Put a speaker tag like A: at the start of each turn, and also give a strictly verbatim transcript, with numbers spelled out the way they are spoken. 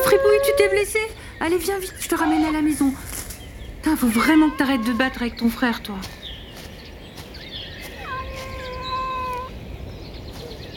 A: Fripouille, tu t'es blessé? Allez, viens vite, je te ramène à la maison. Putain, faut vraiment que t'arrêtes de te battre avec ton frère, toi.